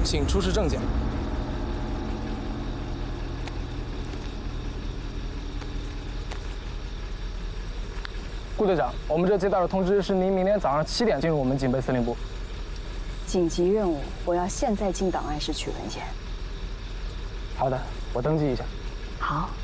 请出示证件。顾队长，我们这接到的通知是您明天早上7点进入我们警备司令部。 紧急任务，我要现在进档案室取文件。 好的，我登记一下。 好。